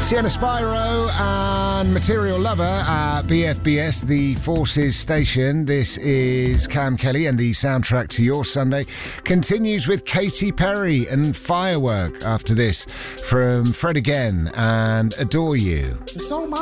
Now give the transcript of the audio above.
Sienna Spyro and Material Lover at BFBS, the Forces station. This is Cam Kelly, and the soundtrack to your Sunday continues with Katy Perry and Firework after this from Fred Again and Adore You. So much.